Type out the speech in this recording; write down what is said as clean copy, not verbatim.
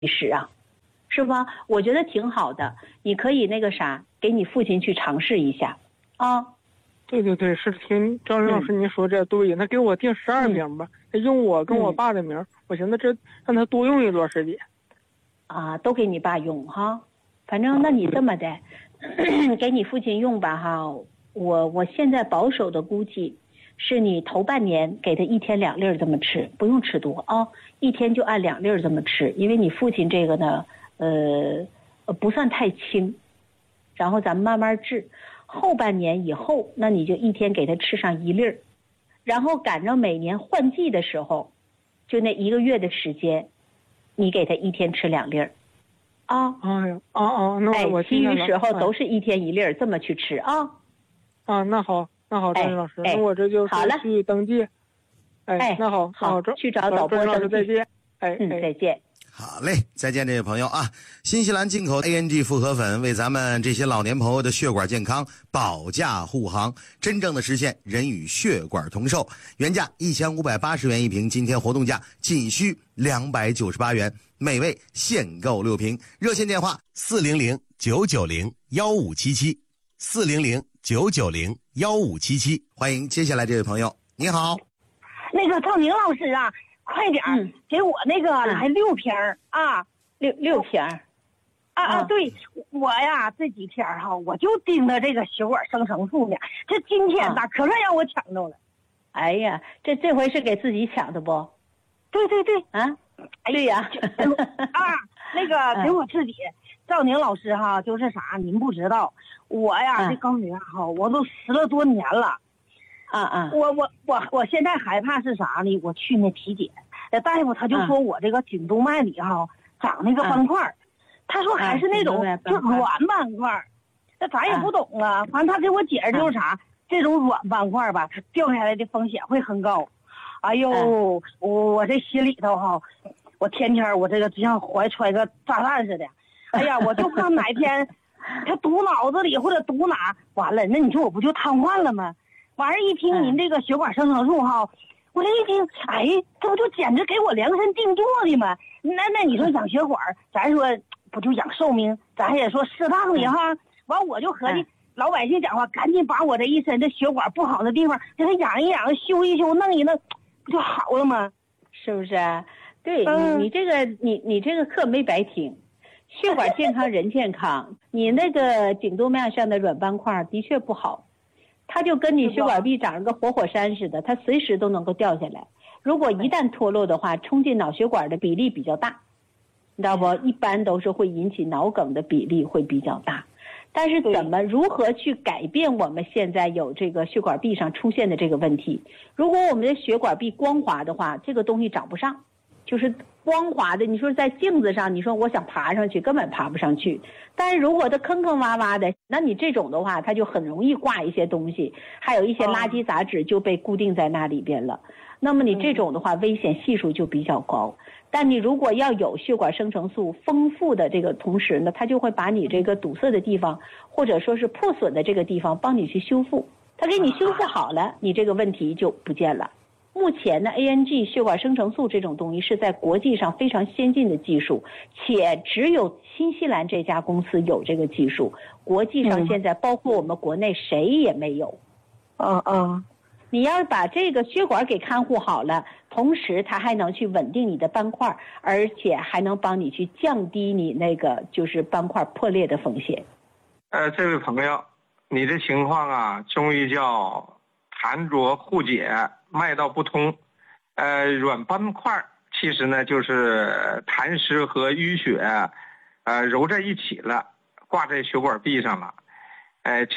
使啊，是吧？我觉得挺好的，你可以那个啥，给你父亲去尝试一下啊。 对对对，是听赵林老师您说这对，那给我定12名吧，用我跟我爸的名，我寻思这让他多用一段时间。 啊，都给你爸用哈，反正那你这么的，给你父亲用吧哈。我现在保守的估计，是你头半年给他1天2粒这么吃，不用吃多啊，1天就按2粒这么吃，因为你父亲这个呢，不算太轻，然后咱们慢慢治。后半年以后，那你就1天给他吃上1粒，然后赶着每年换季的时候，就那1个月的时间，你给他1天吃2粒啊。 哎呀，那我其余时候都是1天1粒这么去吃啊。 那好，赵林老师，那我这就去登记。那好， 去找导播登记。 再见。 再见。 好嘞，再见这位朋友啊！新西兰进口 ANG 复合粉为咱们这些老年朋友的血管健康保驾护航，真正的实现人与血管同寿。原价1580元一瓶，今天活动价仅需298元，每位限购6瓶。热线电话400-990-1577，400-990-1577。欢迎接下来这位朋友，你好。 那个赵宁老师啊，快点给我那个来6瓶啊 ，6瓶对，我呀这几天我就盯着这个血管生成素呢，这今天咋可算让我抢到了。 哎呀，这回是给自己抢的不？ 对啊，对呀那个给我自己。赵宁老师就是啥您不知道，我呀这高血压我都10了多年了。我现在害怕是啥呢？我去那体检，大夫他就说我这个颈动脉里长那个斑块，他说还是那种就软斑块，那咱也不懂啊。反正他给我解释就是啥，这种软斑块吧，它掉下来的风险会很高。哎呦，我这心里头我天天我这个就像怀揣个炸弹似的。哎呀，我就怕哪天他堵脑子里或者堵哪，完了，那你说我不就瘫痪了吗？完事一听您这个血管生成素我这一听，哎，这不就简直给我量身定做的吗？那你说养血管，咱说不就养寿命，咱也说适当的完我就合计，老百姓讲话，赶紧把我这一身的血管不好的地方给它养一养，修一修，弄一弄，不就好了吗？ 是不是？对，你这个课没白听。血管健康人健康，你那个颈动脉上的软斑块的确不好，它就跟你血管壁长了个活火山似的，它随时都能够掉下来。如果一旦脱落的话，冲进脑血管的比例比较大，你知道不？一般都是会引起脑梗的比例会比较大。但是如何去改变我们现在有这个血管壁上出现的这个问题？如果我们的血管壁光滑的话，这个东西长不上，就是光滑的，你说在镜子上，你说我想爬上去根本爬不上去。但是如果它坑坑洼洼的，那你这种的话它就很容易挂一些东西，还有一些垃圾杂质就被固定在那里边了。那么你这种的话危险系数就比较高。但你如果要有血管生成素丰富的这个同时呢，它就会把你这个堵塞的地方或者说是破损的这个地方帮你去修复，它给你修复好了，你这个问题就不见了。目前呢 ANG 血管生成素这种东西是在国际上非常先进的技术，且只有新西兰这家公司有这个技术，国际上现在包括我们国内谁也没有。你要把这个血管给看护好了，同时它还能去稳定你的斑块，而且还能帮你去降低你那个就是斑块破裂的风险。 这位朋友，你的情况中医叫痰浊互解，脉道不通。软斑块其实呢就是痰湿和淤血揉在一起了，挂在血管壁上了。